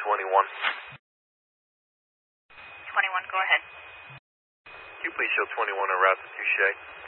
21. 21, go ahead. Can you please show 21 en route to Touche?